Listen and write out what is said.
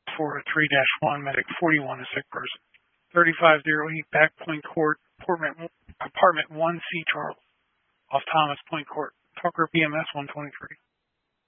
4-3-1, medic 41, a sick person. 3508, Back Point Court, apartment 1C, Charles, off Thomas Point Court. Tucker, BMS 123.